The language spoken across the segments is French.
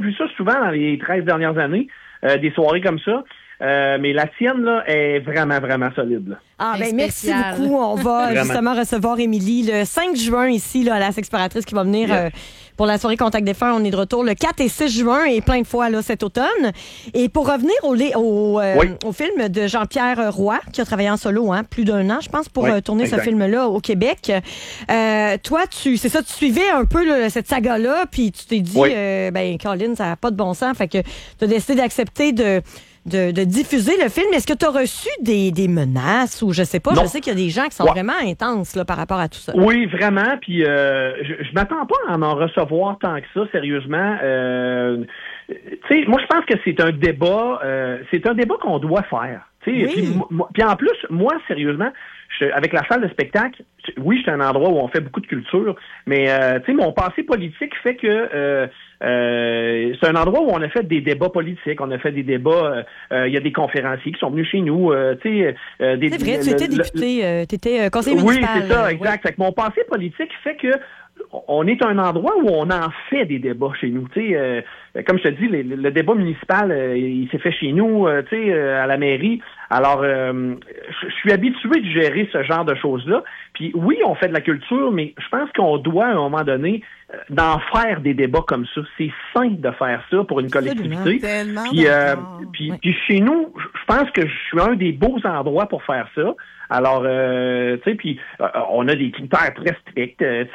vu ça souvent dans les 13 dernières années, des soirées comme ça. Mais la tienne, là, est vraiment, vraiment solide, là. Ah, ben merci beaucoup. On va justement recevoir Émilie le 5 juin ici, là, à la Sexploratrice qui va venir pour la soirée Contact Défunt. On est de retour le 4 et 6 juin et plein de fois là, cet automne. Et pour revenir au film de Jean-Pierre Roy, qui a travaillé en solo plus d'1 an, je pense, pour tourner ce film-là au Québec. Toi, tu suivais un peu là, cette saga-là, puis tu t'es dit, Colin, ça n'a pas de bon sens. Fait que tu as décidé d'accepter de diffuser le film. Est-ce que tu as reçu des menaces ou je sais pas? Non. Je sais qu'il y a des gens qui sont vraiment intenses là, par rapport à tout ça. Oui, vraiment. Puis je m'attends pas à en recevoir tant que ça, sérieusement. Tu sais, moi, je pense que c'est un débat qu'on doit faire. Oui. Puis en plus, moi, sérieusement, avec la salle de spectacle, oui, c'est un endroit où on fait beaucoup de culture, mais tu sais, mon passé politique fait que c'est un endroit où on a fait des débats politiques, on a fait des débats, il y a des conférenciers qui sont venus chez nous, tu sais. C'est vrai, tu étais député, tu étais conseiller municipal. Oui, c'est ça, exact. Fait que mon passé politique fait que on est un endroit où on en fait des débats chez nous. Tu sais, comme je te dis, le débat municipal, il s'est fait chez nous, tu sais, à la mairie. Alors, je suis habitué de gérer ce genre de choses-là. Puis oui, on fait de la culture, mais je pense qu'on doit, à un moment donné, d'en faire des débats comme ça. C'est sain de faire ça pour une collectivité. Puis chez nous, je pense que je suis un des beaux endroits pour faire ça. Alors, tu sais, puis on a des critères très stricts, tu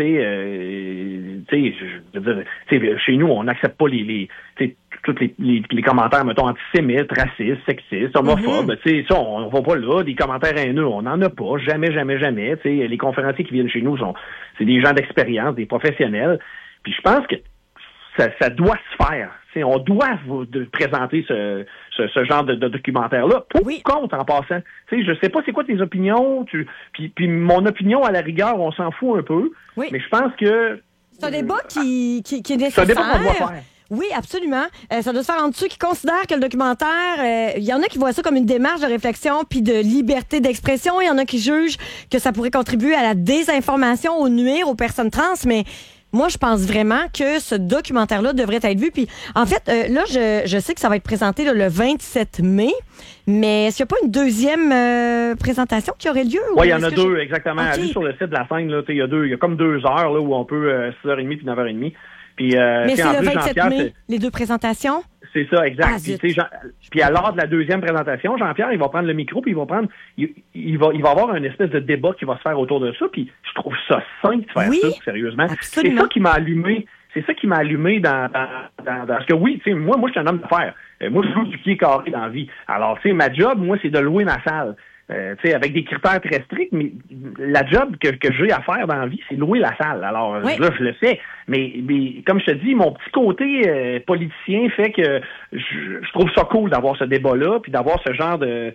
sais, je veux dire, chez nous, on n'accepte pas tous les commentaires, mettons, antisémites, racistes, sexistes, homophobes, tu sais, ça, on va pas là, des commentaires haineux, on n'en a pas, jamais, tu sais, les conférenciers qui viennent chez nous c'est des gens d'expérience, des professionnels, puis je pense que ça doit se faire. T'sais, on doit présenter ce genre de documentaire-là. Pour contre, en passant. T'sais, je sais pas c'est quoi tes opinions. Puis mon opinion, à la rigueur, on s'en fout un peu. Oui. Mais je pense que... C'est un débat qui est nécessaire. C'est un débat qu'on doit faire. Oui, absolument. Ça doit se faire entre ceux qui considèrent que le documentaire, il y en a qui voient ça comme une démarche de réflexion puis de liberté d'expression. Il y en a qui jugent que ça pourrait contribuer à la désinformation, au nuire aux personnes trans, mais... Moi, je pense vraiment que ce documentaire-là devrait être vu. Puis, en fait, là, je sais que ça va être présenté là, le 27 mai, mais est-ce qu'il n'y a pas une deuxième présentation qui aurait lieu? Oui, il y en a deux, exactement. Allez sur le site de la scène, là, il y a comme 2 heures là, où on peut 6h30 puis 9h30. Puis, mais c'est le 27 mai, les 2 présentations? C'est ça, exact. Puis à l'heure de la deuxième présentation, Jean-Pierre, il va prendre le micro, puis il va avoir une espèce de débat qui va se faire autour de ça, puis je trouve ça sain de faire ça, sérieusement. Absolument. C'est ça qui m'a allumé. C'est ça qui m'a allumé dans parce que oui, tu sais, moi, je suis un homme d'affaires. Moi, je joue du pied carré dans la vie. Alors, tu sais, ma job, moi, c'est de louer ma salle. Tu sais, avec des critères très stricts, mais la job que j'ai à faire dans la vie, c'est louer la salle. Alors, là, je le fais. Mais comme je te dis, mon petit côté politicien fait que je trouve ça cool d'avoir ce débat-là, puis d'avoir ce genre de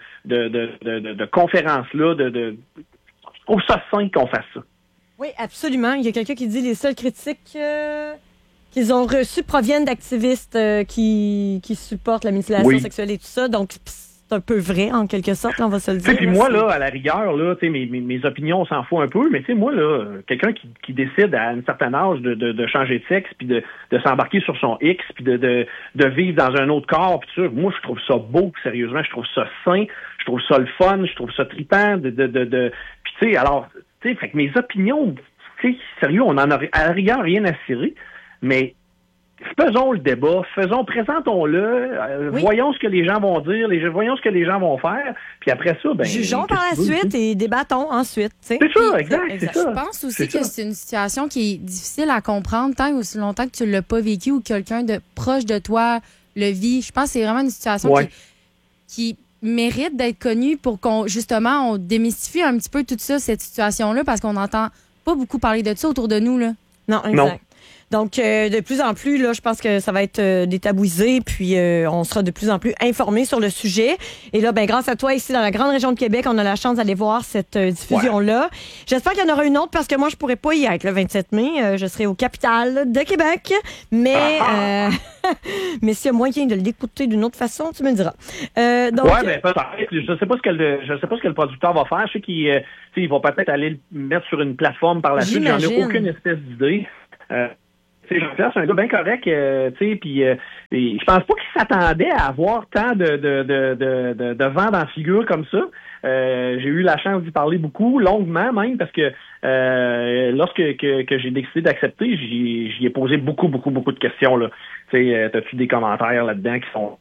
conférence-là. Je trouve ça sain qu'on fasse ça. Oui, absolument. Il y a quelqu'un qui dit les seules critiques qu'ils ont reçues proviennent d'activistes qui supportent la mutilation sexuelle et tout ça. Donc, c'est un peu vrai, en quelque sorte, on va se le dire. Puis moi, là, à la rigueur, là, mes opinions, on s'en fout un peu, mais tu sais, moi, là, quelqu'un qui décide à un certain âge de changer de sexe, puis de s'embarquer sur son X, puis de vivre dans un autre corps, puis tout ça, moi, je trouve ça beau, sérieusement, je trouve ça sain, je trouve ça le fun, je trouve ça trippant, puis tu sais, alors, tu sais, fait que mes opinions, tu sais, sérieux, on en a à la rigueur rien à cirer, mais faisons le débat, présentons-le, voyons ce que les gens vont dire, voyons ce que les gens vont faire, puis après ça, jugeons par la suite et débattons ensuite. T'sais. C'est ça, exact. C'est ça. Je pense aussi que c'est une situation qui est difficile à comprendre tant ou aussi longtemps que tu ne l'as pas vécu ou que quelqu'un de proche de toi le vit. Je pense que c'est vraiment une situation qui mérite d'être connue pour qu'on démystifie un petit peu toute ça, cette situation-là, parce qu'on n'entend pas beaucoup parler de ça autour de nous, là. Non, exact. Non. Donc, de plus en plus, là, je pense que ça va être détabouisé, puis on sera de plus en plus informés sur le sujet. Et là, grâce à toi, ici, dans la grande région de Québec, on a la chance d'aller voir cette diffusion-là. J'espère qu'il y en aura une autre, parce que moi, je pourrais pas y être le 27 mai. Je serai au Capitale de Québec. Mais, mais s'il y a moyen de l'écouter d'une autre façon, tu me le diras. Peut-être. Je sais pas ce que le producteur va faire. Je sais qu'il va peut-être aller le mettre sur une plateforme par la suite. J'en ai aucune espèce d'idée. Jean-Pierre, c'est un gars bien correct, puis je pense pas qu'il s'attendait à avoir tant de vent dans la figure comme ça. J'ai eu la chance d'y parler beaucoup, longuement même, parce que lorsque j'ai décidé d'accepter, j'y ai posé beaucoup de questions, là. T'as-tu des commentaires là-dedans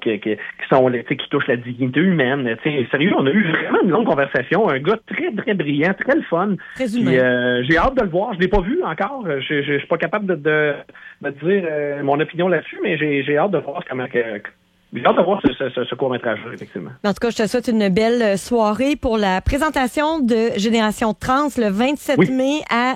qui touchent la dignité humaine? Sérieux, on a eu vraiment une longue conversation. Un gars très, très brillant, très le fun. Très humain. J'ai hâte de le voir. Je l'ai pas vu encore. Je suis pas capable de dire mon opinion là-dessus, mais j'ai hâte de voir j'ai hâte de voir ce court-métrage-là, effectivement. En tout cas, je te souhaite une belle soirée pour la présentation de Génération Trans le 27 mai à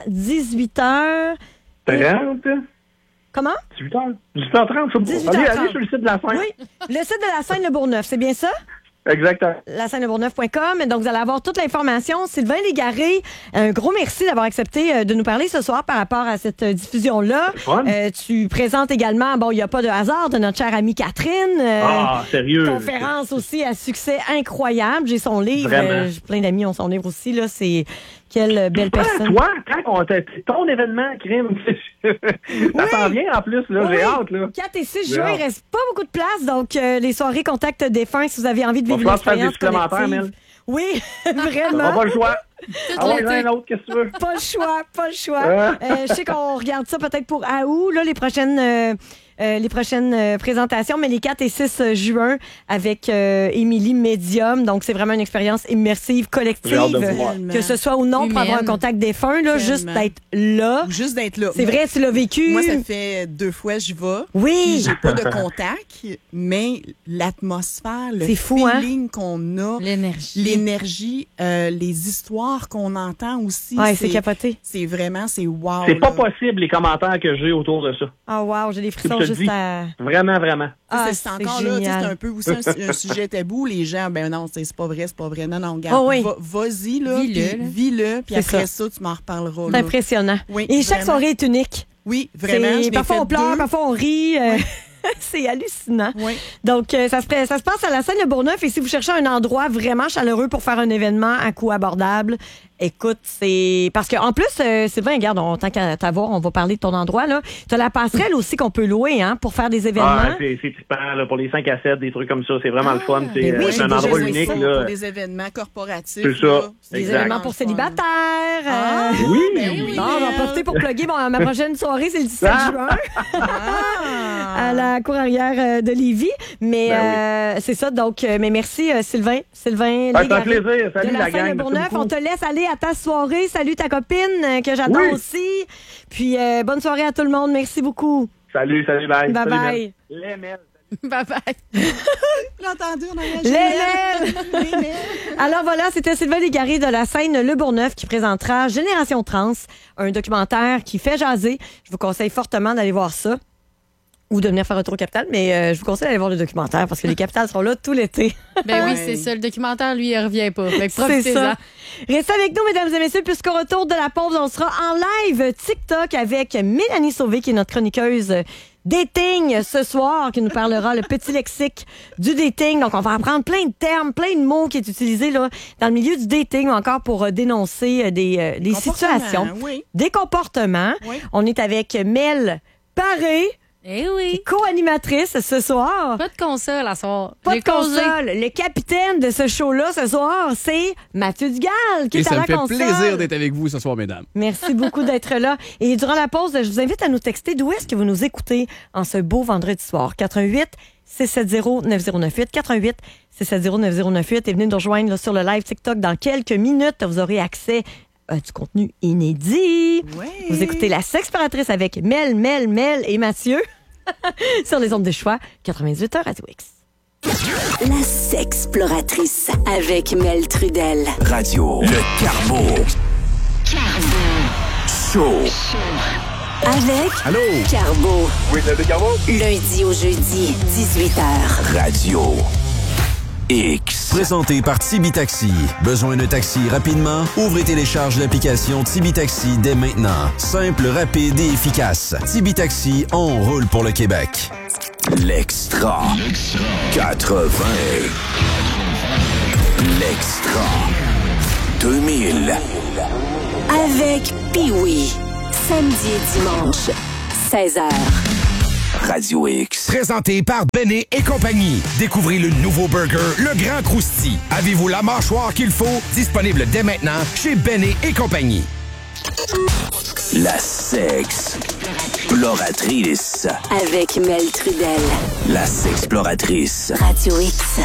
18h. 30? Comment? 18h30, je sais pas. Allez sur le site de la scène. Oui, le site de la scène Le Bourgneuf, c'est bien ça? Exactement. La scène lebourgneuf.com. Donc, vous allez avoir toute l'information. Sylvain Légaré, un gros merci d'avoir accepté de nous parler ce soir par rapport à cette diffusion-là. Tu présentes également, il n'y a pas de hasard, de notre chère amie Catherine. Sérieux? Conférence aussi à succès incroyable. J'ai son livre. Plein d'amis ont son livre aussi. Là, c'est quelle belle personne. Toi, ton événement, crime. Ça s'en vient en plus, là. J'ai hâte, là. 4 et 6 juin, il reste pas beaucoup de place. Donc, les soirées Contact Défunt, si vous avez envie de vivre une expérience collective. Oui, vraiment. On va pas le choix. Un autre, qu'est-ce que tu veux? Pas le choix. Je sais qu'on regarde ça peut-être pour août, là, les prochaines présentations, mais les 4 et 6 juin avec Émilie Medium. Donc, c'est vraiment une expérience immersive, collective. Que ce soit ou non pour avoir un contact défunt, là, juste d'être là. Juste d'être là. C'est vrai, tu l'as vécu. Moi, ça fait 2 fois que j'y vais. Oui. J'ai pas de contact, mais l'atmosphère, le feeling qu'on a. L'énergie, les histoires qu'on entend aussi. Ouais, c'est capoté. C'est vraiment, c'est wow. C'est pas possible, les commentaires que j'ai autour de ça. Ah, wow, j'ai des frissons juste à... Vraiment. C'est encore là, c'est un peu aussi un sujet tabou. Les gens, non, c'est pas vrai. Non, regarde, vas-y, là, vis-le, puis après ça, tu m'en reparleras. C'est impressionnant. Oui, et chaque soirée est unique. Oui, vraiment. Parfois on pleure, parfois on rit. C'est hallucinant. Oui. Donc, ça se passe à la scène Le Bourgneuf. Et si vous cherchez un endroit vraiment chaleureux pour faire un événement à coût abordable, écoute, c'est... Parce qu'en plus, Sylvain, regarde, tant qu'à t'avoir, on va parler de ton endroit, là. Tu as la passerelle aussi qu'on peut louer, pour faire des événements. C'est typiquement, là, pour les 5 à 7, des trucs comme ça. C'est vraiment le fun. C'est un endroit unique, là. Pour des événements corporatifs. C'est ça. Des événements pour célibataires. Oui. Bon, on va profiter pour plugger. Ma prochaine soirée, c'est le 17 juin. À la cour arrière de Lévis. Mais c'est ça. Donc, mais merci, Sylvain. Sylvain Légaré. Ça fait un plaisir. Salut, la gang. Bourgneuf. On te laisse aller à ta soirée. Salut ta copine, que j'adore aussi. Puis, bonne soirée à tout le monde. Merci beaucoup. Salut, bye. Bye. Les Mel. Bye. L'entendu, on a Les Mel. Alors voilà, c'était Sylvain Légaré de la scène Le Bourgneuf qui présentera Génération Trans, un documentaire qui fait jaser. Je vous conseille fortement d'aller voir ça. Ou de venir faire un tour au Capitale, mais je vous conseille d'aller voir le documentaire parce que les Capitales seront là tout l'été. Oui, c'est ça. Le documentaire, lui, il revient pas. Profitez-en. Restez avec nous, mesdames et messieurs, puisqu'au retour de la pause, on sera en live TikTok avec Mélanie Sauvé, qui est notre chroniqueuse dating ce soir, qui nous parlera le petit lexique du dating. Donc, on va apprendre plein de termes, plein de mots qui est utilisé là dans le milieu du dating ou encore pour dénoncer des situations, des comportements. Oui. On est avec Mel Paré. Co-animatrice ce soir. Pas de console à soir. Pas de console. Le capitaine de ce show-là ce soir, c'est Mathieu Dugal qui est à la console. Ça me fait plaisir d'être avec vous ce soir, mesdames. Merci beaucoup d'être là. Et durant la pause, je vous invite à nous texter d'où est-ce que vous nous écoutez en ce beau vendredi soir. 88-670-9098. 88-670-9098. Et venez nous rejoindre là, sur le live TikTok dans quelques minutes. Vous aurez accès du contenu inédit. Oui. Vous écoutez La Sexploratrice avec Mel et Mathieu sur les ondes des choix 98h Radio X. La Sexploratrice avec Mel Trudel. Radio Le Carbo. Show. Avec Allô? Carbo. Oui, c'est le Carbo. Lundi au jeudi, 18h. Radio X. Présenté par Tibi Taxi. Besoin de taxi rapidement? Ouvrez et télécharge l'application Tibi Taxi dès maintenant. Simple, rapide et efficace. Tibi Taxi, on roule pour le Québec. L'Extra. 80. L'Extra. 2000. Avec Pee-Wee. Samedi et dimanche, 16h. Radio X. Présenté par Béné et compagnie. Découvrez le nouveau burger, le Grand Crousti. Avez-vous la mâchoire qu'il faut? Disponible dès maintenant chez Béné et compagnie. La sexploratrice. Avec Mel Trudel. La sexploratrice. Radio X.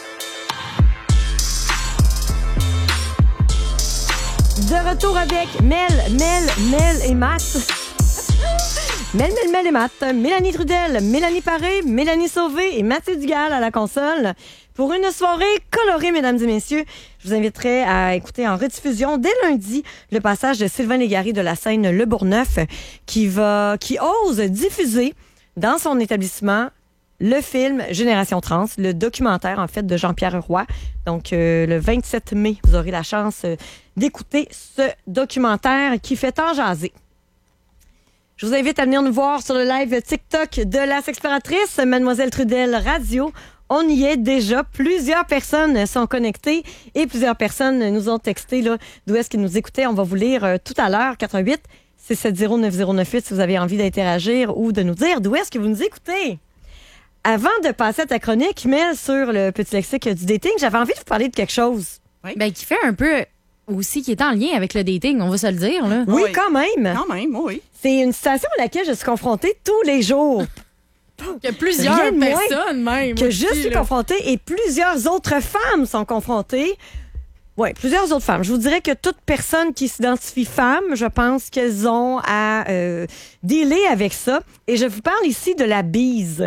De retour avec Mel et Matt. Mel et Matt. Mélanie Trudel, Mélanie Paré, Mélanie Sauvé et Mathieu Dugal à la console. Pour une soirée colorée, mesdames et messieurs, je vous inviterai à écouter en rediffusion dès lundi le passage de Sylvain Légaré de la scène Le Bourgneuf qui ose diffuser dans son établissement le film Génération Trans, le documentaire en fait de Jean-Pierre Roy. Donc le 27 mai, vous aurez la chance d'écouter ce documentaire qui fait tant jaser. Je vous invite à venir nous voir sur le live TikTok de la Sexploratrice, Mademoiselle Trudel Radio. On y est déjà. Plusieurs personnes sont connectées et plusieurs personnes nous ont texté là, d'où est-ce qu'ils nous écoutaient. On va vous lire tout à l'heure, 88 670 9098, si vous avez envie d'interagir ou de nous dire d'où est-ce que vous nous écoutez. Avant de passer à ta chronique, Mel, sur le petit lexique du dating, j'avais envie de vous parler de quelque chose. Oui. Ben, qui fait un peu aussi, qui est en lien avec le dating, on va se le dire. Là. Oui, quand même. Quand même, oui. C'est une situation à laquelle je suis confrontée tous les jours. Il y a plusieurs personnes même. Que je suis confrontée et plusieurs autres femmes sont confrontées. Oui, plusieurs autres femmes. Je vous dirais que toute personne qui s'identifie femme, je pense qu'elles ont à dealer avec ça. Et je vous parle ici de la bise.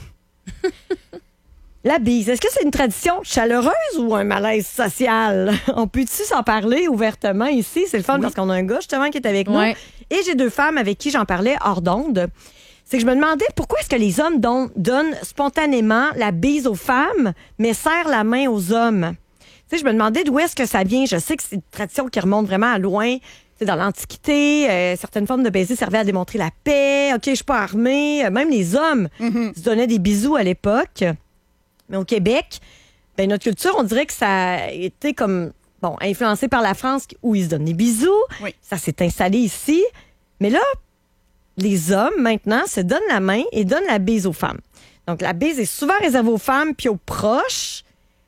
La bise, est-ce que c'est une tradition chaleureuse ou un malaise social? On peut-tu s'en parler ouvertement ici? C'est le fun parce qu'on a un gars justement qui est avec nous. Et j'ai deux femmes avec qui j'en parlais hors d'onde. C'est que je me demandais pourquoi est-ce que les hommes donnent spontanément la bise aux femmes, mais serrent la main aux hommes. Tu sais, je me demandais d'où est-ce que ça vient. Je sais que c'est une tradition qui remonte vraiment à loin. C'est dans l'Antiquité, certaines formes de baiser servaient à démontrer la paix. OK, je suis pas armée. Même les hommes se donnaient des bisous à l'époque. Mais au Québec, ben, notre culture, on dirait que ça a été comme, bon, influencé par la France où ils se donnent des bisous. Oui. Ça s'est installé ici. Mais là, les hommes, maintenant, se donnent la main et donnent la bise aux femmes. Donc, la bise est souvent réservée aux femmes puis aux proches.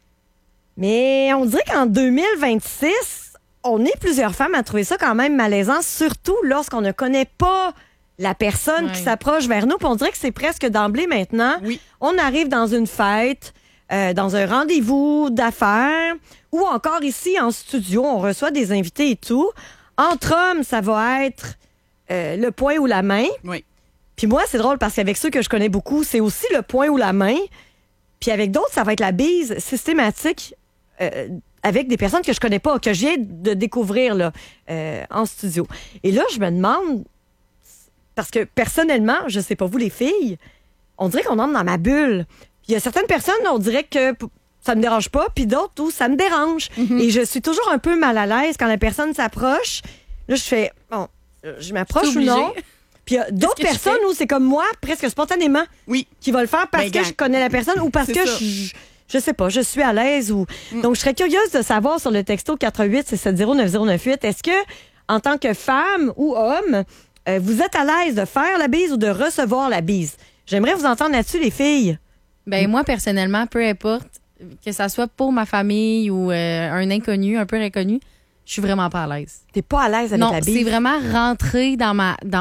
Mais on dirait qu'en 2026, on est plusieurs femmes à trouver ça quand même malaisant, surtout lorsqu'on ne connaît pas la personne qui s'approche vers nous. Puis on dirait que c'est presque d'emblée maintenant. Oui. On arrive dans une fête, dans un rendez-vous d'affaires, ou encore ici en studio, on reçoit des invités et tout. Entre hommes, ça va être le poing ou la main. Oui. Puis moi, c'est drôle parce qu'avec ceux que je connais beaucoup, c'est aussi le poing ou la main. Puis avec d'autres, ça va être la bise systématique avec des personnes que je connais pas, que je viens de découvrir là, en studio. Et là, je me demande, parce que personnellement, je sais pas vous les filles, on dirait qu'on entre dans ma bulle. Il y a certaines personnes, on dirait que ça me dérange pas, puis d'autres où ça me dérange. Mm-hmm. Et je suis toujours un peu mal à l'aise quand la personne s'approche. Là, je fais, bon, je m'approche ou non? Puis il y a d'autres personnes où c'est comme moi, presque spontanément, qui va le faire parce que je connais la personne ou parce que je sais pas, je suis à l'aise. Ou Donc, je serais curieuse de savoir sur le texto 88-670-9098, est-ce que, en tant que femme ou homme, vous êtes à l'aise de faire la bise ou de recevoir la bise? J'aimerais vous entendre là-dessus, les filles. Ben moi, personnellement, peu importe, que ça soit pour ma famille ou un inconnu, un peu inconnu, je suis vraiment pas à l'aise. T'es pas à l'aise avec la bise? Non, c'est vraiment rentrer dans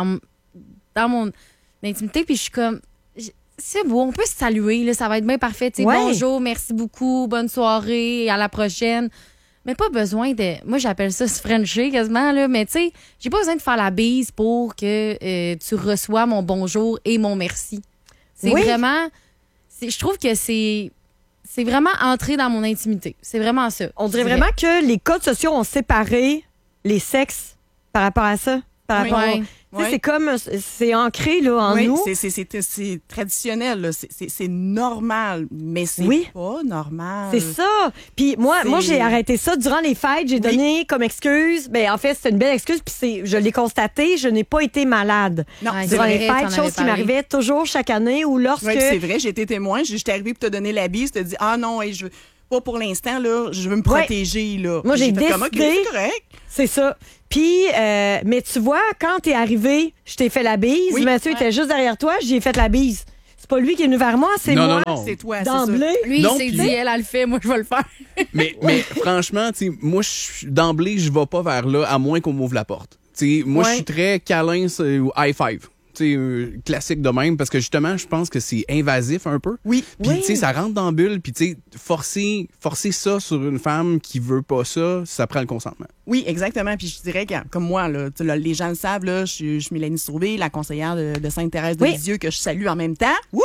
mon intimité, puis je suis comme, c'est beau, on peut se saluer, là, ça va être bien parfait. Bonjour, merci beaucoup, bonne soirée, à la prochaine. Mais pas besoin de... Moi, j'appelle ça se frencher quasiment, là. Mais tu sais, j'ai pas besoin de faire la bise pour que tu reçois mon bonjour et mon merci. C'est vraiment... Je trouve que c'est vraiment entrer dans mon intimité. C'est vraiment ça. On dirait vraiment que les codes sociaux ont séparé les sexes par rapport à ça. Par rapport c'est comme, c'est ancré là, en nous. C'est traditionnel, là. C'est normal, mais c'est pas normal. C'est ça. Puis moi, j'ai arrêté ça durant les fêtes. J'ai donné comme excuse, ben en fait, c'est une belle excuse, puis je l'ai constaté, je n'ai pas été malade. Non, durant les fêtes, chose qui m'arrivait toujours chaque année ou lorsque... Oui, c'est vrai, j'ai été témoin, je t'ai arrivé pour te donner la bise, je te dis, ah non, pas pour l'instant, là, je veux me protéger, là. Moi, j'ai décidé. C'est correct. C'est ça. Puis, mais tu vois, quand t'es arrivé, je t'ai fait la bise. Mathieu était juste derrière toi, j'y ai fait la bise. C'est pas lui qui est venu vers moi, c'est moi. Non. C'est toi, d'emblée. Lui, il s'est dit, elle le fait, moi, je vais le faire. mais franchement, moi, d'emblée, je vais pas vers là, à moins qu'on m'ouvre la porte. Moi, je suis très câlin, high five. Classique de même, parce que justement, je pense que c'est invasif un peu. Oui. Puis, ça rentre dans la bulle, puis, forcer ça sur une femme qui veut pas ça prend le consentement. Oui, exactement. Puis je dirais que, comme moi, là, les gens le savent, là, je suis Mélanie Sauvé, la conseillère de Sainte-Thérèse de Lisieux, que je salue en même temps. Wouh!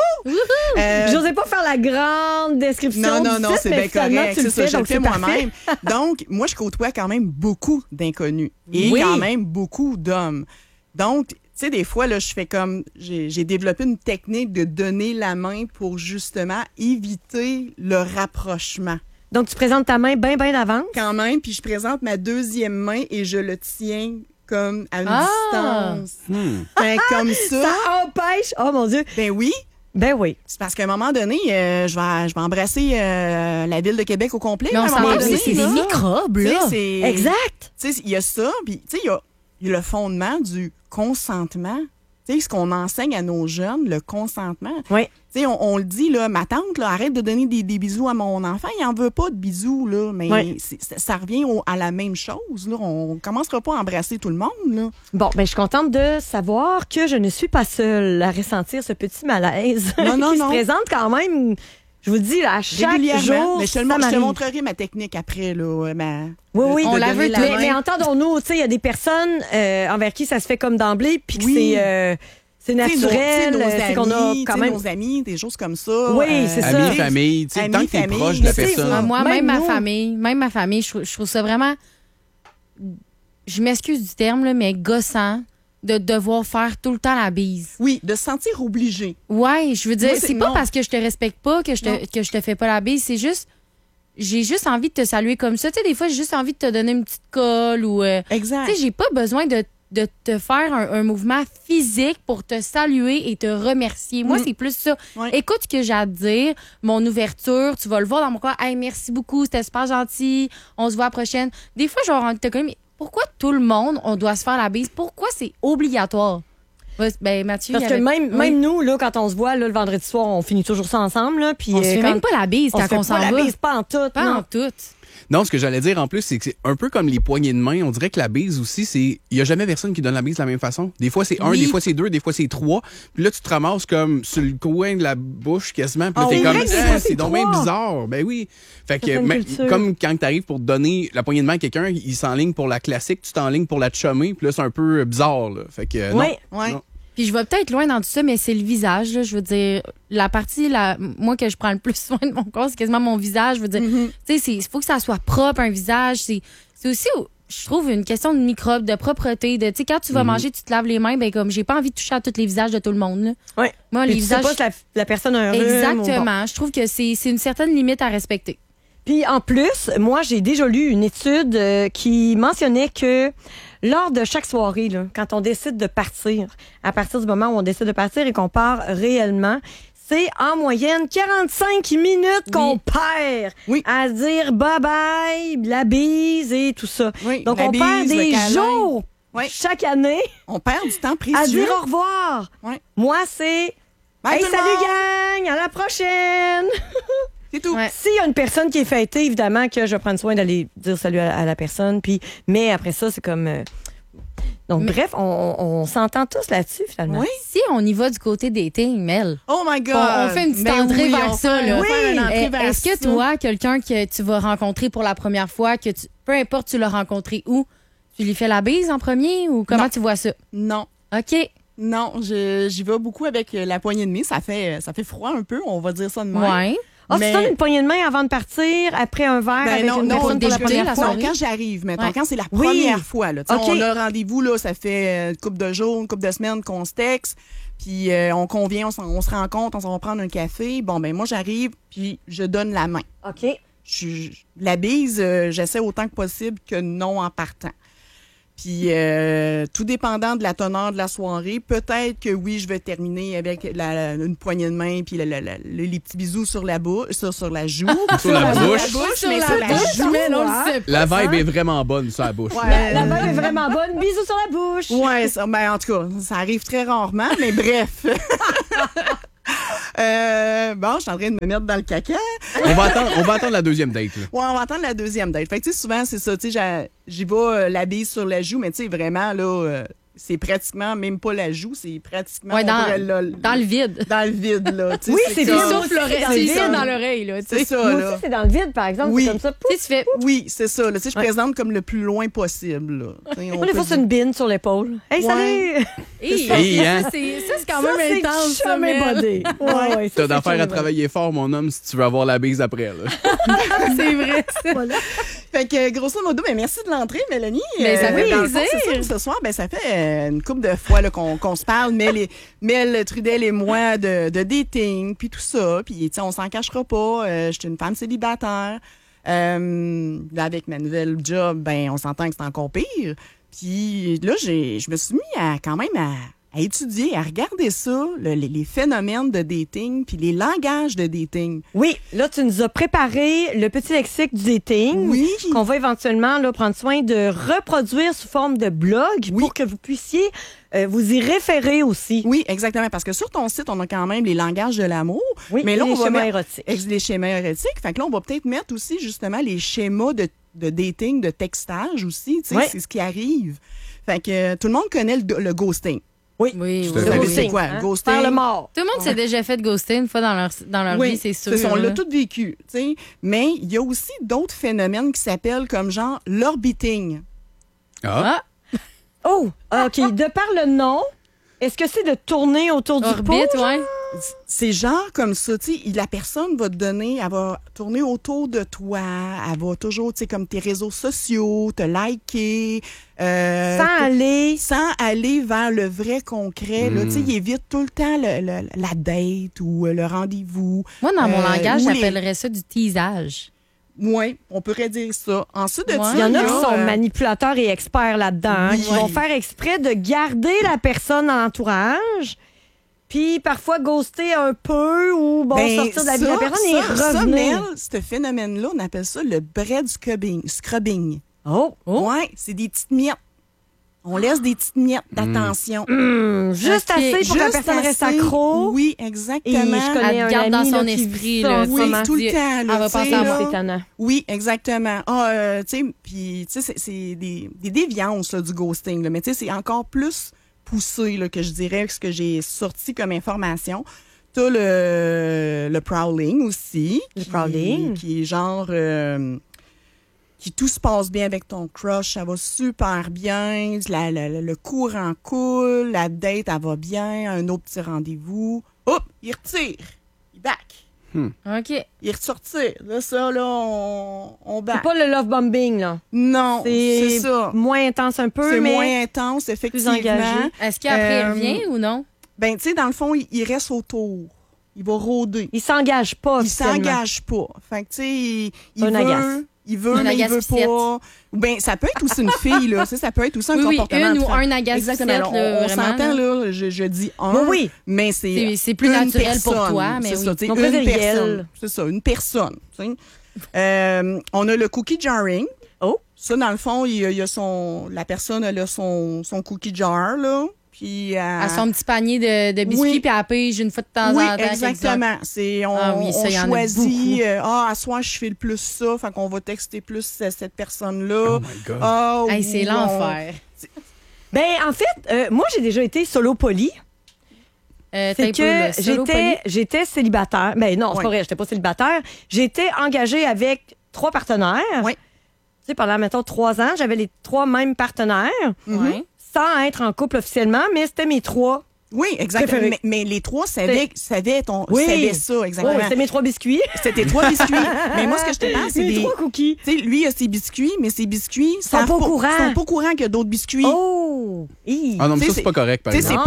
J'osais pas faire la grande description. Non, c'est bien correct. C'est ça, je le fais moi-même. Donc, moi, je côtoie quand même beaucoup d'inconnus et quand même beaucoup d'hommes. Donc, tu sais, des fois, là, je fais comme... J'ai développé une technique de donner la main pour justement éviter le rapprochement. Donc, tu présentes ta main bien d'avance? Quand même, puis je présente ma deuxième main et je le tiens comme à une distance. Comme ça. Ça empêche... Oh, mon Dieu! Ben oui. C'est parce qu'à un moment donné, je vais embrasser la ville de Québec au complet. Non, c'est des microbes, là. Exact. Tu sais, il y a ça, puis tu sais, il y a le fondement du consentement. Tu sais, ce qu'on enseigne à nos jeunes, le consentement. Oui. Tu sais, on le dit, là, ma tante, là, arrête de donner des bisous à mon enfant. Il n'en veut pas de bisous, là. Mais ça revient à la même chose, là. On ne commencera pas à embrasser tout le monde, là. Bon, ben je suis contente de savoir que je ne suis pas seule à ressentir ce petit malaise qui se présente quand même... Je vous le dis, là, à chaque jour, mais je te montrerai ma technique après. Là, oui, on la veut. Mais entendons-nous, tu sais, il y a des personnes envers qui ça se fait comme d'emblée, puis que c'est naturel. C'est qu'on a quand même nos amis, des choses comme ça. Oui, c'est ça. Amis, famille, tu sais, tant que t'es proche de la personne. Moi, même ma famille, je trouve ça vraiment... Je m'excuse du terme, là, mais gossant. De devoir faire tout le temps la bise. Oui, de se sentir obligé. Ouais, je veux dire, c'est pas parce que je te respecte pas que je te fais pas la bise, c'est juste j'ai juste envie de te saluer comme ça. Tu sais, des fois, j'ai juste envie de te donner une petite colle ou exact. Tu sais, j'ai pas besoin de te faire un mouvement physique pour te saluer et te remercier. Moi, c'est plus ça. Ouais. Écoute ce que j'ai à te dire, mon ouverture, tu vas le voir dans mon corps. Hey, merci beaucoup, c'était super gentil. On se voit à la prochaine. Des fois, j'ai envie de te connaître. Pourquoi tout le monde, on doit se faire la bise? Pourquoi c'est obligatoire? Ben, Mathieu, parce que même nous, là, quand on se voit là, le vendredi soir, on finit toujours ça ensemble. Là, puis, on se fait même pas la bise quand on s'en va. On se fait pas la bise, pas en tout. Pas en tout. Non, ce que j'allais dire en plus, c'est que c'est un peu comme les poignées de main. On dirait que la bise aussi, il y a jamais personne qui donne la bise de la même façon. Des fois, c'est un, des fois, c'est deux, des fois, c'est trois. Puis là, tu te ramasses comme sur le coin de la bouche quasiment. Puis là, t'es comme, c'est donc bien bizarre. Ben oui. Fait que, comme quand t'arrives pour donner la poignée de main à quelqu'un, il s'enligne pour la classique, tu t'enlignes pour la chummer. Puis là, c'est un peu bizarre, là. Fait que, non. Puis je vais peut-être loin dans tout ça, mais c'est le visage. Là. Je veux dire, la partie, moi, que je prends le plus soin de mon corps, c'est quasiment mon visage. Je veux dire, tu sais, il faut que ça soit propre, un visage. C'est aussi, je trouve, une question de microbes, de propreté. Tu sais, quand tu vas manger, tu te laves les mains, ben comme j'ai pas envie de toucher à tous les visages de tout le monde. Là. Ouais. Moi, les visages. C'est pas que la personne a un rhume. Exactement. Je trouve que c'est une certaine limite à respecter. Puis en plus, moi, j'ai déjà lu une étude qui mentionnait que lors de chaque soirée, là, quand on décide de partir, à partir du moment où on décide de partir et qu'on part réellement, c'est en moyenne 45 minutes qu'on perd à dire bye-bye, la bise et tout ça. Oui, donc, on perd des jours chaque année. On perd du temps précieux. À dire au revoir. Oui. Moi, c'est hey, salut gang, à la prochaine! C'est tout. Ouais. S'il y a une personne qui est fêtée, évidemment que je vais prendre soin d'aller dire salut à la personne. Puis, mais après ça, c'est comme... Donc, bref, on s'entend tous là-dessus, finalement. Oui. Si on y va du côté dating, Mel. Oh my God! On fait une petite entrée vers ça. Là. Oui. Est-ce que toi, quelqu'un que tu vas rencontrer pour la première fois, peu importe tu l'as rencontré où, tu lui fais la bise en premier ou comment tu vois ça? Non. OK. Non, j'y vais beaucoup avec la poignée de main. Ça fait froid un peu, on va dire ça de même. Ouais. Ah, tu donnes une poignée de main avant de partir, après un verre avec une personne pour la première fois? Quand j'arrive, mettons, quand c'est la première fois. Là, on a rendez-vous, là, ça fait une couple de jours, une couple de semaines qu'on se texte, puis on convient, on se rencontre, on s'en va prendre un café. Bon, ben moi, j'arrive, puis je donne la main. OK. La bise, j'essaie autant que possible que non en partant. Puis, tout dépendant de la teneur de la soirée, peut-être que oui, je vais terminer avec une poignée de main puis les petits bisous sur la bouche, sur la joue. Sur la bouche. Mais sur la joue. La vibe est vraiment bonne sur la bouche. Ouais, la vibe est vraiment bonne. Bisous sur la bouche. Ouais, en tout cas, ça arrive très rarement, mais bref. Bon, je suis en train de me mettre dans le caca. On va attendre la deuxième date. Là. Ouais, on va attendre la deuxième date. Fait que, tu sais, souvent, c'est ça. Tu sais, j'y vais la bise sur la joue, mais tu sais, vraiment, là, c'est pratiquement même pas la joue, c'est pratiquement dans le vide. Dans le vide, là. Oui, c'est ça. Souffle l'oreille, c'est dans l'oreille, là. C'est ça, moi là. aussi, c'est dans le vide, par exemple. Oui. C'est comme ça. Tu fais... Oui, c'est ça. Là. Tu sais, je présente comme le plus loin possible, là. Moi, des fois, c'est une bine sur l'épaule. Hey, salut! Ça, c'est quand même intense, ça, mais... Ouais, t'as d'affaires à travailler fort, mon homme, si tu veux avoir la bise après, là. C'est vrai, ça. Voilà. Fait que, grosso modo, merci de l'entrée, Mélanie. Mais ça fait plaisir. C'est ça, ce soir, ça fait une couple de fois là, qu'on se parle, Mel Trudel et moi, de dating, puis tout ça. Puis, on s'en cachera pas. Je suis une femme célibataire. Avec ma nouvelle job, on s'entend que c'est encore pire. Puis là, je me suis mis à étudier, à regarder ça, les phénomènes de dating, puis les langages de dating. Oui, là, tu nous as préparé le petit lexique du dating, qu'on va éventuellement là, prendre soin de reproduire sous forme de blog pour que vous puissiez vous y référer aussi. Oui, exactement, parce que sur ton site, on a quand même les langages de l'amour. Oui, mais là, les schémas érotiques. Les schémas érotiques. Fait que là, on va peut-être mettre aussi, justement, les schémas de dating, de textage aussi. Tu sais, c'est ce qui arrive. Fait que tout le monde connaît le ghosting. Oui. C'est quoi? Ghosting. Par le mort. Tout le monde s'est déjà fait ghoster une fois dans leur vie, c'est sûr. On l'a tout vécu. T'sais. Mais il y a aussi d'autres phénomènes qui s'appellent comme genre l'orbiting. Oh, OK. De par le nom, est-ce que c'est de tourner autour du pot? Ouais. C'est genre comme ça, tu sais, la personne va te donner, elle va tourner autour de toi, elle va toujours, tu sais, comme tes réseaux sociaux, te liker. Sans aller vers le vrai concret, là, tu sais, il évite tout le temps la date ou le rendez-vous. Moi, dans mon langage, j'appellerais ça du teasage. Oui, on pourrait dire ça. Ensuite de il y en a qui sont manipulateurs et experts là-dedans, qui vont faire exprès de garder la personne en entourage, puis parfois ghoster un peu ou sortir de la vie de la personne et revenir. Ce phénomène-là, on appelle ça le bread scrubbing. Oh! Ouais, c'est des petites miettes. On laisse des petites miettes d'attention. Juste assez pour que la personne reste accro. Oui, exactement. Et je connais un garde dans ami son là, esprit. Oui, tout le temps. Elle va penser à moi. C'est étonnant. Oui, exactement. Tu sais, puis tu sais, c'est des déviances là, du ghosting. Là, mais tu sais, c'est encore plus poussé là, que je dirais ce que j'ai sorti comme information. T'as le prowling aussi. Le prowling. Qui est genre... qui tout se passe bien avec ton crush, ça va super bien, le courant coule, la date, elle va bien, un autre petit rendez-vous. Hop, il retire, il back. OK. Il ressortir. Là, ça, là, on back. C'est pas le love bombing, là. Non, c'est ça. Moins intense un peu, mais... C'est moins intense, effectivement. Plus engagé. Est-ce qu'après, il revient ou non? Ben, tu sais, dans le fond, il reste autour. Il va rôder. Il s'engage pas, Il s'engage pas. Fait que, tu sais, il veut... Il veut, mais il veut pas. Ben, ça peut être aussi une fille, là. Ça peut être aussi un comportement. Une ou un agace. Exactement. On s'entend, là. Je dis un. Oui. Mais c'est plus naturel personne. pour toi, mais c'est ça, une personne. C'est ça, une personne. On a le cookie jarring. Oh. Ça, dans le fond, la personne, elle a son cookie jar, là. Puis, à son petit panier de biscuits, puis à pige une fois de temps en temps. Oui, exactement. On choisit, à soir, je fais le plus ça, fait qu'on va texter plus cette personne-là. Oh my God. C'est l'enfer. Ben, en fait, moi, j'ai déjà été solo poly. C'est que j'étais célibataire. Ben non, c'est pas vrai, j'étais pas célibataire. J'étais engagée avec 3 partenaires. Oui. Tu sais, pendant, mettons, 3 ans, j'avais les 3 mêmes partenaires. Oui. Sans être en couple officiellement, mais c'était mes 3 Oui, exactement. Mais les trois savaient ça, exactement. Oh, c'était mes 3 biscuits. C'était 3 biscuits. Mais moi, ce que je te parle, c'est mes 3 cookies. Tu sais, lui, il a ses biscuits, mais ses biscuits... Ils sont pas au courant. Ils sont pas au courant qu'il y a d'autres biscuits. Oh! Ah non, mais ça, c'est pas correct, par exemple.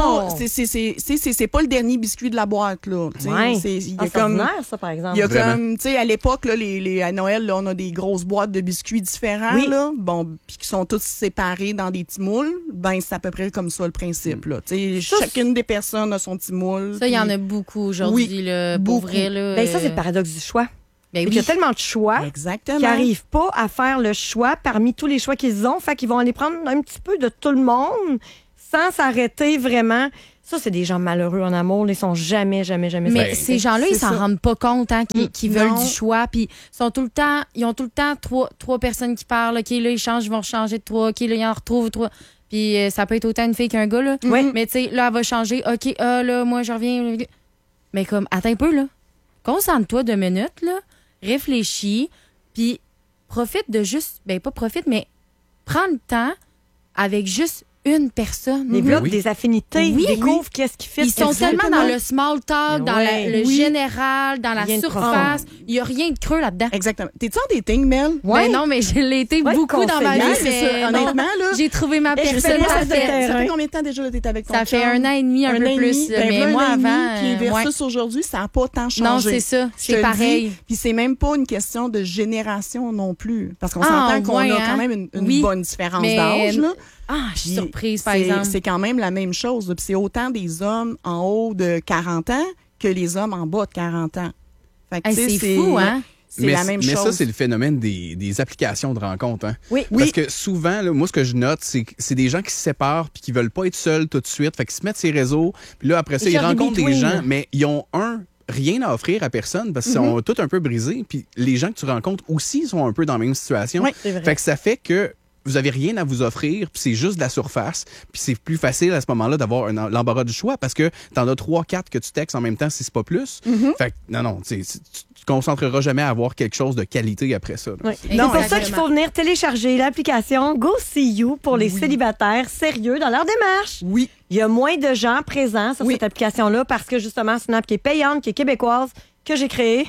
C'est pas le dernier biscuit de la boîte, là. Ouais. Il y a c'est ordinaire, ça, par exemple. Il y a comme, tu sais, à l'époque, là, à Noël, là, on a des grosses boîtes de biscuits différents, là. Bon, puis qui sont tous séparés dans des petits moules. Ben, c'est à peu près comme ça, le principe, là. Tu sais, chacune des personnes a son petit moule. Ça, il y en a beaucoup aujourd'hui, là, pour vrai, là. Ben, ça, c'est le paradoxe du choix. Ben Il y a tellement de choix qu'ils n'arrivent pas à faire le choix parmi tous les choix qu'ils ont. Fait qu'ils vont aller prendre un petit peu de tout le monde sans s'arrêter vraiment. Ça, c'est des gens malheureux en amour. Ils sont jamais Mais ces gens-là, ils s'en rendent pas compte qu'ils veulent du choix. Puis ils ont tout le temps trois personnes qui parlent. OK, là, ils changent, ils vont changer de 3. OK, là, ils en retrouvent 3. Puis ça peut être autant une fille qu'un gars, là. Mais tu sais, là, elle va changer. OK, là, moi, je reviens. Mais comme, attends un peu, là. Concentre-toi 2 minutes, là. Réfléchis. Puis profite de juste... Ben, pas profite, mais prends le temps avec juste une personne. Développe des affinités. Découvre qu'est-ce qui fait. Ils sont tellement dans le small talk, dans le général, dans la surface. Il n'y a rien de creux là-dedans. Exactement. T'es-tu en dating, Mel? Ben non, mais je l'ai été beaucoup dans ma vie. Mais honnêtement, là. J'ai trouvé ma personne parfaite. Ça fait combien de temps déjà que t'es avec ton chum? Ça fait 1 an et demi, un peu plus. Mais moi, avant. Puis versus aujourd'hui, ça n'a pas tant changé. Non, c'est ça. C'est pareil. Puis c'est même pas une question de génération non plus. Parce qu'on s'entend qu'on a quand même une bonne différence d'âge, là. Ah, je suis surprise, par exemple. C'est quand même la même chose. Puis c'est autant des hommes en haut de 40 ans que les hommes en bas de 40 ans. Fait que, c'est fou, hein? C'est la même chose. Mais ça, c'est le phénomène des applications de rencontres. Hein? Oui. Parce que souvent, là, moi, ce que je note, c'est que c'est des gens qui se séparent puis qui veulent pas être seuls tout de suite. Fait qu'ils se mettent sur les réseaux. Puis là, après ça, ils rencontrent des gens, mais ils ont rien à offrir à personne parce qu'ils sont tous un peu brisés. Puis les gens que tu rencontres aussi sont un peu dans la même situation. Oui, c'est vrai. Fait que ça fait que vous avez rien à vous offrir, puis c'est juste de la surface, puis c'est plus facile à ce moment-là d'avoir l'embarras du choix parce que t'en as 3-4 que tu textes en même temps si c'est pas plus. Fait que non, tu te concentreras jamais à avoir quelque chose de qualité après ça. Oui. C'est pour ça qu'il faut venir télécharger l'application Go See You pour les célibataires sérieux dans leur démarche. Oui. Il y a moins de gens présents sur cette application-là parce que justement, c'est une app qui est payante, qui est québécoise, que j'ai créé.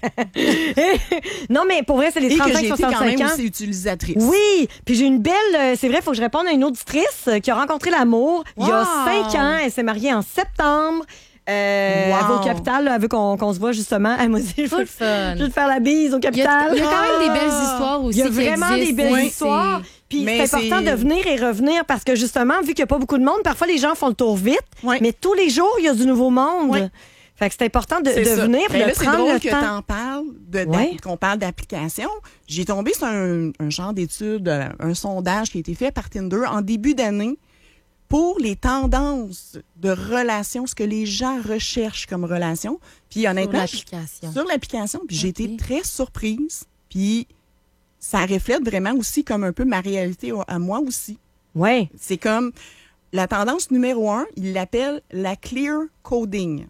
Non, mais pour vrai, c'est les 35-65 ans. Et que j'ai été quand même aussi utilisatrice. Oui, puis j'ai une belle... c'est vrai, il faut que je réponde à une auditrice qui a rencontré l'amour il y a 5 ans. Elle s'est mariée en septembre. Elle va au Capital, elle veut qu'on se voit justement. Elle m'a dit, je veux te faire la bise au Capital. Il y a quand même des belles histoires aussi. Il y a vraiment des belles histoires. Puis c'est important de venir et revenir parce que justement, vu qu'il n'y a pas beaucoup de monde, parfois les gens font le tour vite, mais tous les jours, il y a du nouveau monde. Fait que c'est important de venir et de prendre le temps. C'est drôle que t'en parles, qu'on parle d'application. J'ai tombé sur un genre d'étude, un sondage qui a été fait par Tinder en début d'année pour les tendances de relations, ce que les gens recherchent comme relation. Puis honnêtement, sur l'application, puis j'ai été très surprise. Puis ça reflète vraiment aussi comme un peu ma réalité à moi aussi. Ouais. C'est comme la tendance numéro 1, il l'appelle la clear coding.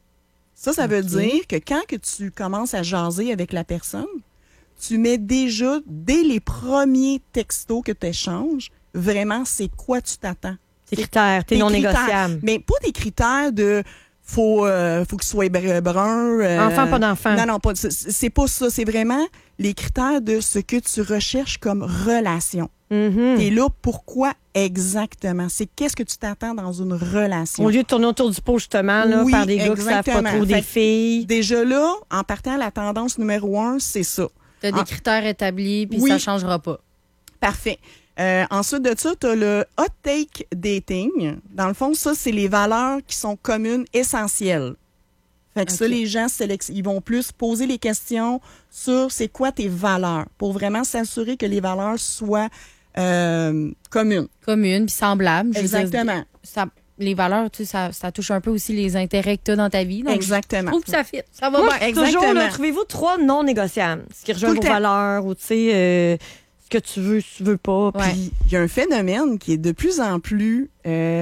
Ça veut dire que quand que tu commences à jaser avec la personne, tu mets déjà, dès les premiers textos que tu échanges, vraiment, c'est quoi tu t'attends. Tes critères, tes non négociables. Mais pas des critères de faut qu'il soit brun. Enfant, pas d'enfant. Non, c'est pas ça. C'est vraiment les critères de ce que tu recherches comme relation. T'es là, pourquoi exactement? C'est qu'est-ce que tu t'attends dans une relation? Au lieu de tourner autour du pot, justement, là, par des gars qui savent pas trop des filles. Déjà là, en partant, la tendance numéro 1, c'est ça. T'as des critères établis, puis ça changera pas. Parfait. Ensuite de ça, tu as le hot take dating. Dans le fond, ça, c'est les valeurs qui sont communes, essentielles. Fait que ça, les gens, ils vont plus poser les questions sur c'est quoi tes valeurs pour vraiment s'assurer que les valeurs soient communes. Communes, puis semblables. Exactement. Les valeurs, tu sais, ça touche un peu aussi les intérêts que tu as dans ta vie. Donc exactement. Je trouve que ça fit. Ça va bien. Exactement. Toujours, là, trouvez-vous 3 non négociables. Ce qui rejoint vos valeurs ou, tu sais... que tu veux pas. Puis il y a un phénomène qui est de plus en plus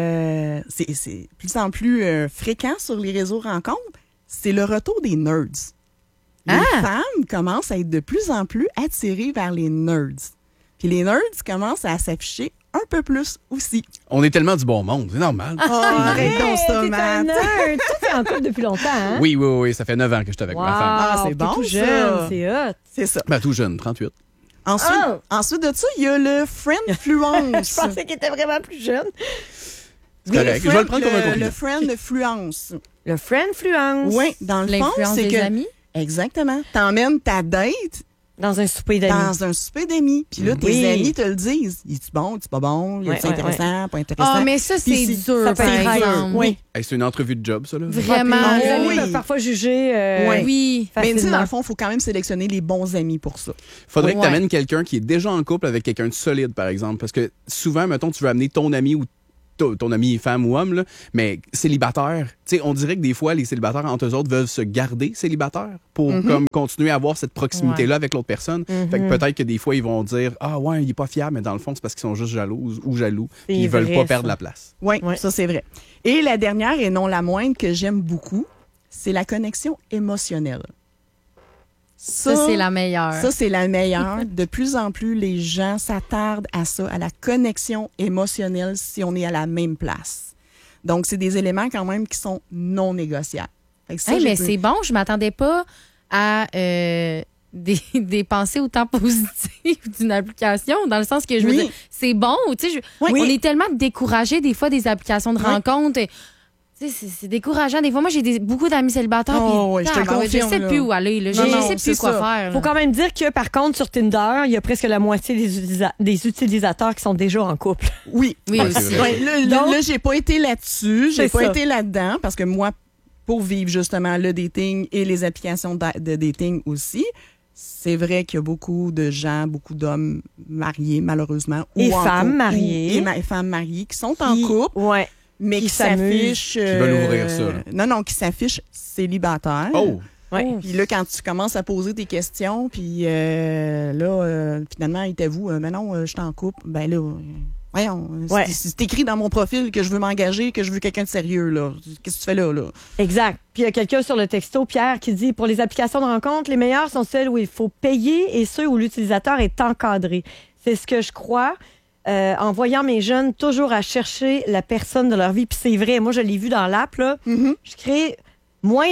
c'est plus en plus fréquent sur les réseaux rencontres, c'est le retour des nerds. Les femmes commencent à être de plus en plus attirées vers les nerds. Puis les nerds commencent à s'afficher un peu plus aussi. On est tellement du bon monde, c'est normal. Oh, arrête donc ça, t'es un Matt. nerd. Toi, t'es en couple depuis longtemps, hein? Oui, ça fait 9 ans que je suis avec ma femme. Ah, c'est t'es bon, tout ça. jeune, c'est hot. C'est ça. Ben, tout jeune, 38. Ensuite de ça, il y a le friendfluence. Je pensais qu'il était vraiment plus jeune. C'est correct. Je vais le prendre comme un compliment. Le friendfluence. Le friendfluence. Oui, dans le fond, L'influence c'est des que... amis. Exactement. T'emmènes ta date Dans un souper d'amis. dans un souper d'amis. Puis là, tes Oui. amis te le disent. Es-tu bon, es-tu pas bon? Ouais, C'est intéressant, pas intéressant? Ah, mais ça, c'est Puis dur, ça peut par être exemple. Oui. Hey, c'est une entrevue de job, ça, là. Vraiment. Les amis oui. peuvent parfois juger. Oui. Mais tu sais, dans facilement. le fond, il faut quand même sélectionner les bons amis pour ça. Faudrait que Ouais. tu amènes quelqu'un qui est déjà en couple avec quelqu'un de solide, par exemple. Parce que souvent, mettons, tu veux amener ton ami ou ton ami femme ou homme, là, mais célibataire. Tu sais, on dirait que des fois, les célibataires entre eux autres veulent se garder célibataires pour comme continuer à avoir cette proximité-là avec l'autre personne. Fait que peut-être que des fois, ils vont dire « Ah ouais, il est pas fiable », mais dans le fond, c'est parce qu'ils sont juste jalouses ou jaloux. C'est Ils veulent vrai, pas ça. perdre la place. Oui, Ouais. ça, c'est vrai. Et la dernière, et non la moindre, que j'aime beaucoup, c'est la connexion émotionnelle. Ça, c'est la meilleure. Ça, c'est la meilleure. De plus en plus, les gens s'attardent à ça, à la connexion émotionnelle si on est à la même place. Donc, c'est des éléments quand même qui sont non négociables. Fait que ça, Hey, j'ai mais pu- c'est bon, je m'attendais pas à des pensées autant positives d'une application, dans le sens que je veux Oui. dire, c'est bon, tu sais, Oui. on est tellement découragés des fois des applications de Oui. rencontres. Tu sais, c'est décourageant. Des fois, moi, j'ai beaucoup d'amis célibataires. Oh, puis, oui, je te le tabarouette, je confirme, sais là. plus où aller. Là. Je Non, sais c'est plus quoi ça. faire. Faut là. quand même dire que, par contre, sur Tinder, il y a presque la moitié des utilisateurs qui sont déjà en couple. Oui. Oui, Ouais, aussi. c'est vrai. Ouais, là, Donc- là, j'ai pas été là-dessus. J'ai C'est pas ça. été là-dedans parce que moi, pour vivre justement le dating et les applications de dating aussi, c'est vrai qu'il y a beaucoup de gens, beaucoup d'hommes mariés, malheureusement. Et en femmes couple, mariées. Et femmes mariées qui sont en couple, Ouais. mais qui qui s'amusent. s'affichent... Qui veulent ouvrir ça, là. Non, qui s'affichent célibataires. Oh! Ouais. Puis là, quand tu commences à poser tes questions, puis finalement, il t'avoue, mais non, je suis en couple, ben là... voyons, Ouais. c'est écrit dans mon profil que je veux m'engager, que je veux quelqu'un de sérieux, là. Qu'est-ce que tu fais là? Exact. Puis il y a quelqu'un sur le texto, Pierre, qui dit « Pour les applications de rencontre, les meilleures sont celles où il faut payer et ceux où l'utilisateur est encadré. C'est ce que je crois. En voyant mes jeunes toujours à chercher la personne de leur vie. Puis c'est vrai, moi, je l'ai vu dans l'app, là. Je crée moins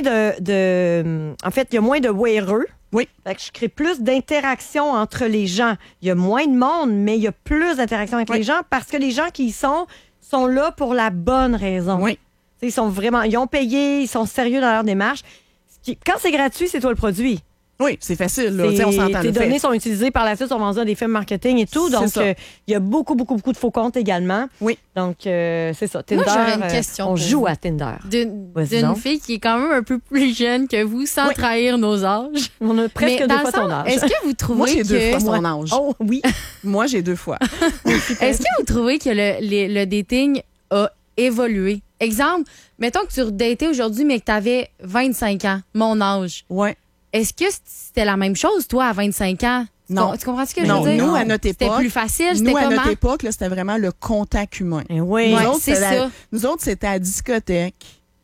en fait, il y a moins de wearers. Oui. Fait que je crée plus d'interactions entre les gens. Il y a moins de monde, mais il y a plus d'interactions avec Oui. les gens parce que les gens qui y sont là pour la bonne raison. Oui. T'sais, ils ont payé, ils sont sérieux dans leur démarche. Quand c'est gratuit, c'est toi le produit. Oui, c'est facile, là. Tu sais, on s'entend. Tes le données fait. sont utilisées par la suite, sont vendues à des firmes marketing et tout. C'est Donc, ça. il y a beaucoup de faux comptes également. Oui. Donc, c'est ça. Tinder, j'aurais une question on pour joue vous. à Tinder. D'une donc. fille qui est quand même un peu plus jeune que vous, sans Oui. trahir nos âges. On a presque Mais deux dans fois le sens, ton âge. Est-ce que vous trouvez Moi, j'ai deux que... fois son âge. Oh oui. Moi, j'ai 2 fois. Est-ce que vous trouvez que le dating a évolué? Exemple, mettons que tu redatais aujourd'hui, mais que tu avais 25 ans, mon âge. Ouais. Est-ce que c'était la même chose, toi, à 25 ans? Non. Tu comprends ce que Non, je veux dire? nous, à notre C'était époque, plus facile, c'était Nous, à comment? notre époque, là, c'était vraiment le contact humain. Eh oui. Ouais, autres, c'est ça. Nous autres, c'était à la discothèque.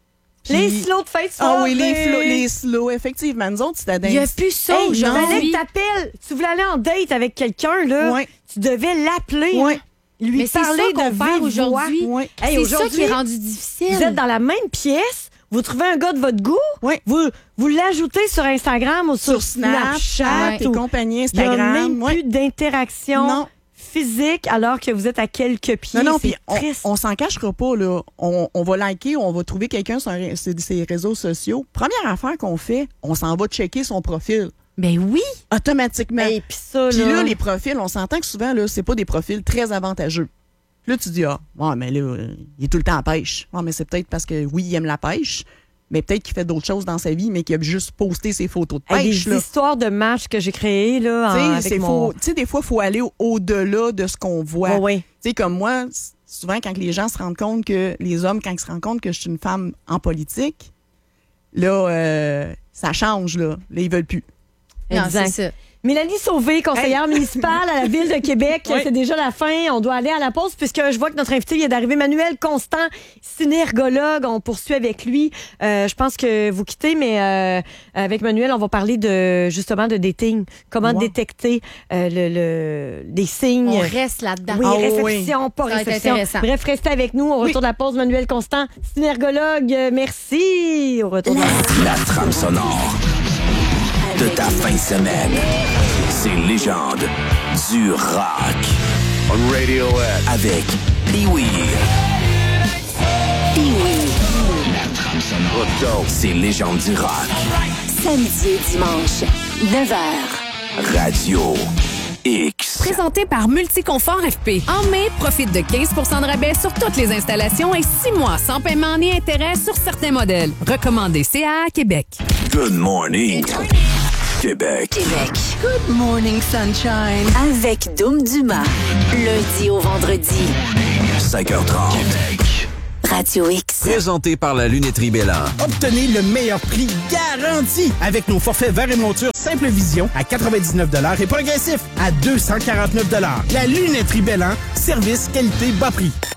Les Puis- slows de fête Ah oui, soirée. les slow, effectivement. Nous autres, c'était Il n'y a dans... plus ça Hey, il fallait aujourd'hui. que t'appelles. Tu voulais aller en date avec quelqu'un, là. Ouais. Tu devais l'appeler. Ouais. Lui Mais c'est ça parler qu'on de fait vive voix. aujourd'hui. Ouais. Hey, C'est ça aujourd'hui, qui est rendu difficile. vous êtes dans la même pièce, vous trouvez un gars de votre goût, Oui. vous l'ajoutez sur Instagram ou sur Sur Snapchat, ou- tes compagnies il n'y a Instagram. même Ouais. plus d'interaction Non. physique alors que vous êtes à quelques pieds. Non, C'est puis triste. on s'en cachera pas, là. On va liker, on va trouver quelqu'un sur ses réseaux sociaux. Première affaire qu'on fait, on s'en va checker son profil. Ben oui. Automatiquement. Hey, puis ça, Puis là, là, les profils, on s'entend que souvent, là, c'est pas des profils très avantageux. Puis là, tu dis, ouais, mais là, il est tout le temps à pêche. Ouais, mais c'est peut-être parce que, oui, il aime la pêche, mais peut-être qu'il fait d'autres choses dans sa vie, mais qu'il a juste posté ses photos de hey, pêche, des là. histoires de matchs que j'ai créées, là, Tu sais, avec c'est mon... faux. Tu sais, des fois, il faut aller au-delà de ce qu'on voit. Ouais, ouais. Tu sais, comme moi, souvent, quand les gens se rendent compte que, les hommes, quand ils se rendent compte que je suis une femme en politique, là, ça change, là. Là, ils veulent plus. Non, Exact. c'est ça. Mélanie Sauvé, conseillère municipale à la Ville de Québec. Oui. C'est déjà la fin. On doit aller à la pause puisque je vois que notre invité vient d'arriver. Manuel Constant, synergologue. On poursuit avec lui. Je pense que vous quittez, mais avec Manuel, on va parler justement de dating. Comment détecter des signes. On reste là-dedans. Oui, réception, pas Ça va être réception. intéressant. Bref, restez avec nous. Au retour de la pause, Manuel Constant, synergologue. Merci. Au retour de la pause. La trame sonore de ta fin de semaine. C'est légende du rock. On Radiohead. Avec Pee-Wee. La trame sonore. C'est légende du rock. Samedi et dimanche, 9h. Radio X. Présenté par Multiconfort FP. En mai, profite de 15 de rabais sur toutes les installations et 6 mois sans paiement ni intérêt sur certains modèles. Recommandé CA Québec. Good morning, Québec. Good morning, sunshine. Avec Dom Dumas. Lundi au vendredi. 5h30. Radio X. Présenté par la Lunetterie Bélan. Obtenez le meilleur prix garanti avec nos forfaits verre et monture Simple Vision à 99 $ et progressif à 249 $. La Lunetterie Bélan, service, qualité, bas prix.